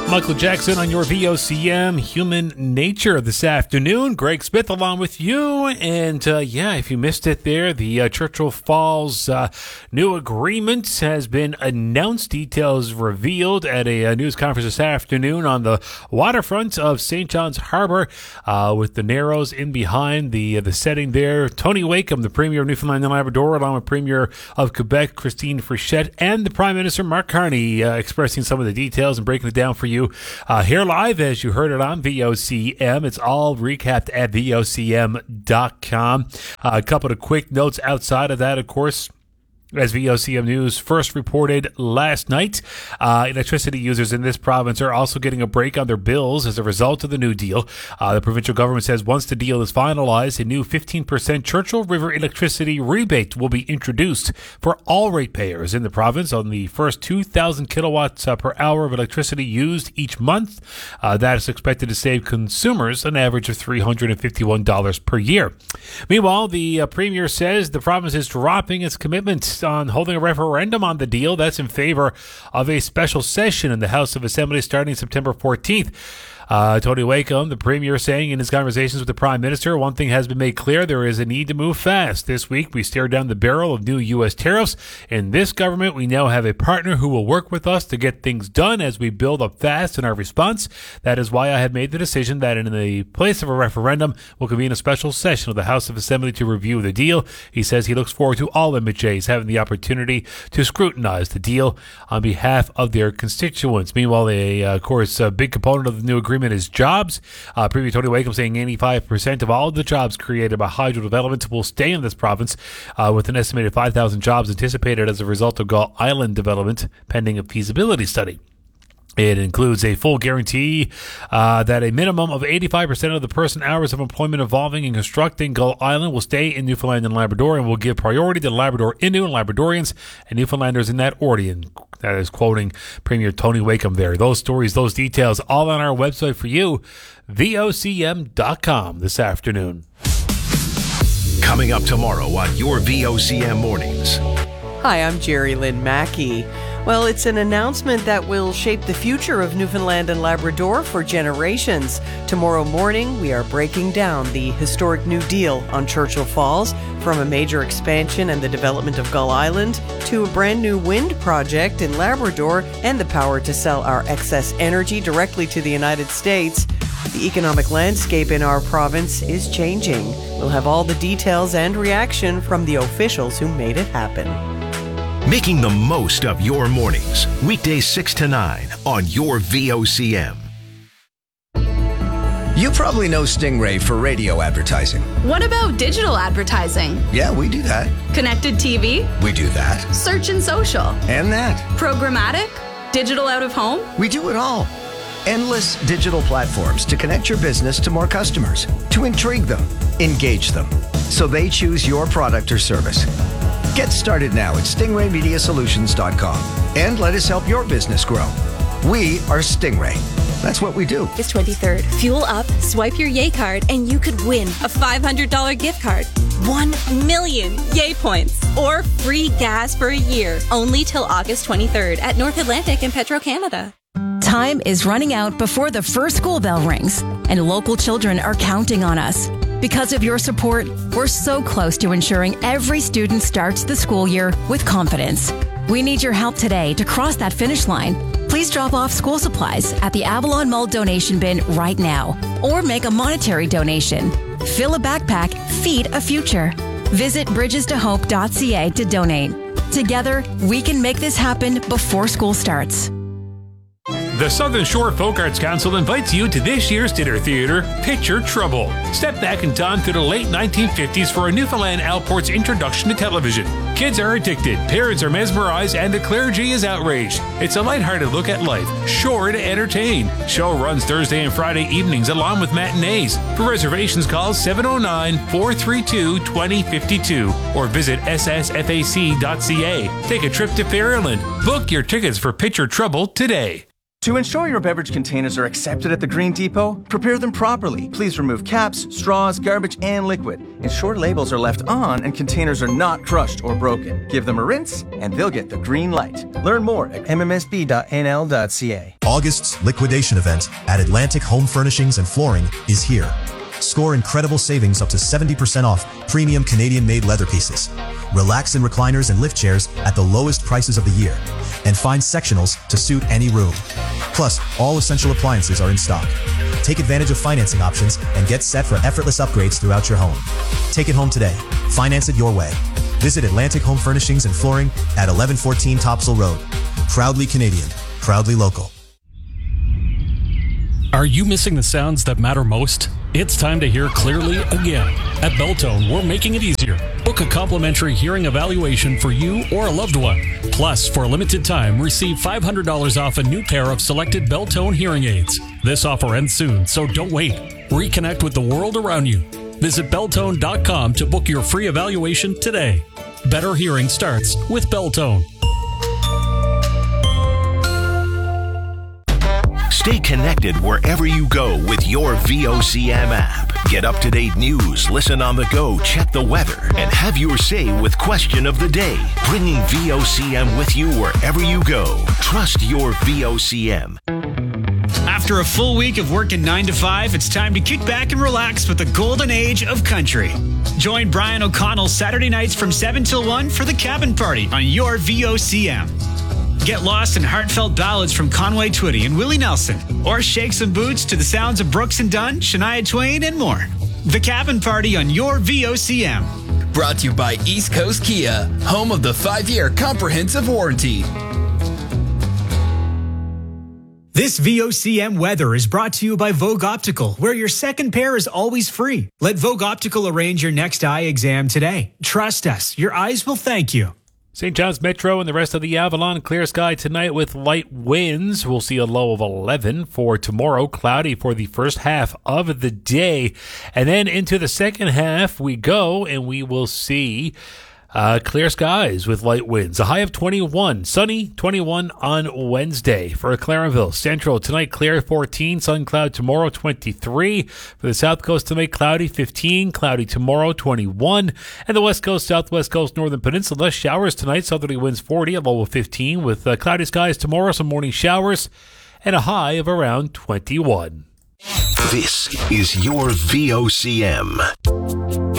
Michael Jackson on your VOCM Human Nature this afternoon. Greg Smith along with you. And if you missed it there, the Churchill Falls new agreement has been announced. Details revealed at a news conference this afternoon on the waterfront of St. John's Harbor with the Narrows in behind the setting there. Tony Wakeham, the Premier of Newfoundland and Labrador, along with Premier of Quebec, Christine Frechette, and the Prime Minister, Mark Carney, expressing some of the details and breaking it down for you here live as you heard it on VOCM. It's all recapped at VOCM.com. A couple of quick notes outside of that, of course. As VOCM News first reported last night, electricity users in this province are also getting a break on their bills as a result of the new deal. The provincial government says once the deal is finalized, a new 15% Churchill River electricity rebate will be introduced for all ratepayers in the province on the first 2,000 kilowatts per hour of electricity used each month. That is expected to save consumers an average of $351 per year. Meanwhile, the Premier says the province is dropping its commitment on holding a referendum on the deal. That's in favor of a special session in the House of Assembly starting September 14th. Tony Wakeham, the Premier, saying in his conversations with the Prime Minister, one thing has been made clear: there is a need to move fast. This week, we stared down the barrel of new U.S. tariffs. In this government, we now have a partner who will work with us to get things done as we build up fast in our response. That is why I have made the decision that in the place of a referendum, we'll convene a special session of the House of Assembly to review the deal. He says he looks forward to all MHAs having the opportunity to scrutinize the deal on behalf of their constituents. Meanwhile, a big component of the new agreement is jobs. Premier Tony Wakeham saying 85% of all the jobs created by hydro development will stay in this province, with an estimated 5,000 jobs anticipated as a result of Gull Island development pending a feasibility study. It includes a full guarantee that a minimum of 85% of the person hours of employment involving in constructing Gull Island will stay in Newfoundland and Labrador, and will give priority to Labrador Innu and Labradorians and Newfoundlanders in that order. That is quoting Premier Tony Wakeham there. Those stories, those details, all on our website for you, VOCM.com this afternoon. Coming up tomorrow on your VOCM Mornings. Hi, I'm Jerry Lynn Mackey. Well, it's an announcement that will shape the future of Newfoundland and Labrador for generations. Tomorrow morning, we are breaking down the historic new deal on Churchill Falls, from a major expansion and the development of Gull Island to a brand new wind project in Labrador and the power to sell our excess energy directly to the United States. The economic landscape in our province is changing. We'll have all the details and reaction from the officials who made it happen. Making the most of your mornings, weekdays 6 to 9 on your VOCM. You probably know Stingray for radio advertising. What about digital advertising? Yeah, we do that. Connected TV? We do that. Search and social? And that. Programmatic? Digital out of home? We do it all. Endless digital platforms to connect your business to more customers, to intrigue them, engage them, so they choose your product or service. Get started now at stingraymediasolutions.com and let us help your business grow. We are Stingray. That's what we do. August 23rd. Fuel up, swipe your Yay card, and you could win a $500 gift card, 1 million Yay points, or free gas for a year. Only till August 23rd at North Atlantic and Petro-Canada. Time is running out before the first school bell rings, and local children are counting on us. Because of your support, we're so close to ensuring every student starts the school year with confidence. We need your help today to cross that finish line. Please drop off school supplies at the Avalon Mall donation bin right now, or make a monetary donation. Fill a backpack, feed a future. Visit bridgestohope.ca to donate. Together, we can make this happen before school starts. The Southern Shore Folk Arts Council invites you to this year's dinner theater, Picture Trouble. Step back in time to the late 1950s for a Newfoundland Outport's introduction to television. Kids are addicted, parents are mesmerized, and the clergy is outraged. It's a lighthearted look at life, sure to entertain. Show runs Thursday and Friday evenings along with matinees. For reservations, call 709-432-2052 or visit ssfac.ca. Take a trip to Fairyland. Book your tickets for Picture Trouble today. To ensure your beverage containers are accepted at the Green Depot, prepare them properly. Please remove caps, straws, garbage, and liquid. Ensure labels are left on and containers are not crushed or broken. Give them a rinse, and they'll get the green light. Learn more at mmsb.nl.ca. August's liquidation event at Atlantic Home Furnishings and Flooring is here. Score incredible savings up to 70% off premium Canadian-made leather pieces. Relax in recliners and lift chairs at the lowest prices of the year. And find sectionals to suit any room. Plus, all essential appliances are in stock. Take advantage of financing options and get set for effortless upgrades throughout your home. Take it home today. Finance it your way. Visit Atlantic Home Furnishings and Flooring at 1114 Topsail Road. Proudly Canadian. Proudly local. Are you missing the sounds that matter most? It's time to hear clearly again. At Beltone, we're making it easier. Book a complimentary hearing evaluation for you or a loved one. Plus, for a limited time, receive $500 off a new pair of selected Beltone hearing aids. This offer ends soon, so don't wait. Reconnect with the world around you. Visit Beltone.com to book your free evaluation today. Better hearing starts with Beltone. Stay connected wherever you go with your VOCM app. Get up-to-date news, listen on the go, check the weather, and have your say with Question of the Day. Bringing VOCM with you wherever you go. Trust your VOCM. After a full week of working 9 to 5, it's time to kick back and relax with the golden age of country. Join Brian O'Connell Saturday nights from 7 till 1 for the Cabin Party on your VOCM. Get lost in heartfelt ballads from Conway Twitty and Willie Nelson, or shake some boots to the sounds of Brooks and Dunn, Shania Twain, and more. The Cabin Party on your VOCM. Brought to you by East Coast Kia, home of the 5-year comprehensive warranty. This VOCM weather is brought to you by Vogue Optical, where your second pair is always free. Let Vogue Optical arrange your next eye exam today. Trust us, your eyes will thank you. St. John's Metro and the rest of the Avalon, clear sky tonight with light winds. We'll see a low of 11 for tomorrow, cloudy for the first half of the day. And then into the second half we go, and we will see clear skies with light winds. A high of 21, sunny 21 on Wednesday. For Clarenville Central, tonight clear 14, sun cloud tomorrow 23. For the South Coast tonight, cloudy 15, cloudy tomorrow 21. And the West Coast, Southwest Coast, Northern Peninsula, showers tonight, southerly winds 40, a low of 15. With cloudy skies tomorrow, some morning showers, and a high of around 21. This is your VOCM.